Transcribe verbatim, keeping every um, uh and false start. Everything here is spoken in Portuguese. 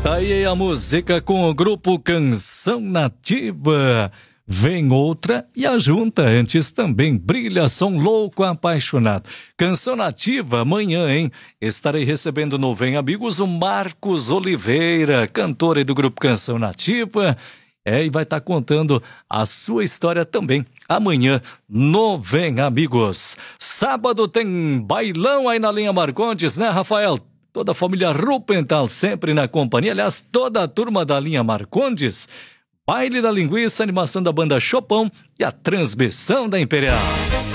Tá aí a música com o grupo Canção Nativa. Vem outra e a junta antes também brilha, som louco apaixonado. Canção Nativa, amanhã, hein? Estarei recebendo no Vem Amigos o Marcos Oliveira, cantor aí do grupo Canção Nativa. É, e vai estar contando a sua história também amanhã no Vem Amigos. Sábado tem bailão aí na linha Marcondes, né, Rafael? Toda a família Rupental sempre na companhia, aliás, toda a turma da linha Marcondes. Baile da Linguiça, animação da banda Chopão e a transmissão da Imperial.